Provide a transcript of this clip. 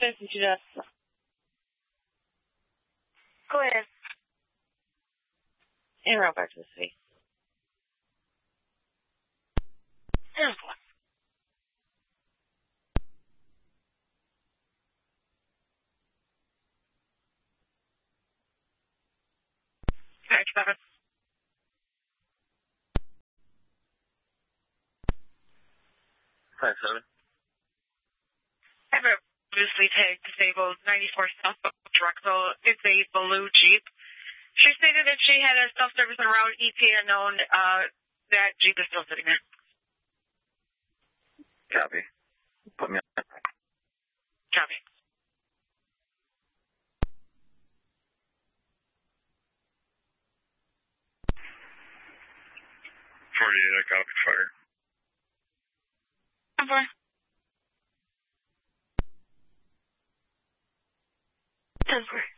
Pensi ci deve essere. Go ahead. In real back to the city. Thanks, Kevin. Hi, 7. I have a loosely tagged disabled 94 Southbound Drexel. It's a blue Jeep. She stated that she had a self-service around ETA unknown. That Jeep is still sitting there. Copy. Put me on. Copy. 48, I copy fire. 4. 10-4.